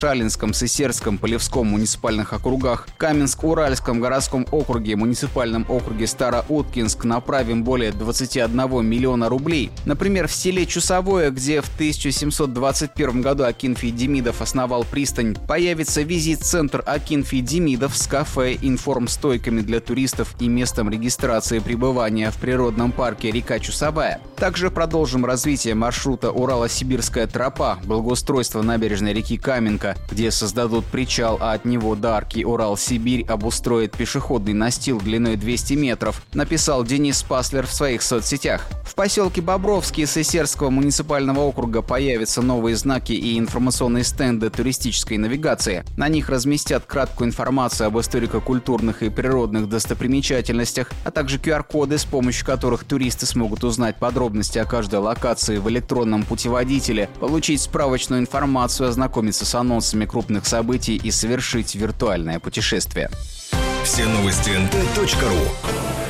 Шалинском, Сысерском, Полевском муниципальных округах, Каменск-Уральском городском округе, муниципальном округе Староуткинск направим более 21 миллиона рублей. Например, в селе Чусовое, где в 1721 году Акинфий Демидов основал пристань, появится визит-центр Акинфий Демидов с кафе, информстойками для туристов и местом регистрации пребывания в природном парке река Чусовая. Также продолжим развитие маршрута Урало-Сибирская тропа, благоустройство набережной реки Каменка, где создадут причал, а от него до арки Урал-Сибирь обустроит пешеходный настил длиной 200 метров, написал Денис Паслер в своих соцсетях. В поселке Бобровский Сысерского муниципального округа появятся новые знаки и информационные стенды туристической навигации. На них разместят краткую информацию об историко-культурных и природных достопримечательностях, а также QR-коды, с помощью которых туристы смогут узнать подробности о каждой локации в электронном путеводителе, получить справочную информацию, ознакомиться с анонсами крупных событий и совершить виртуальное путешествие. Все новости nt.ru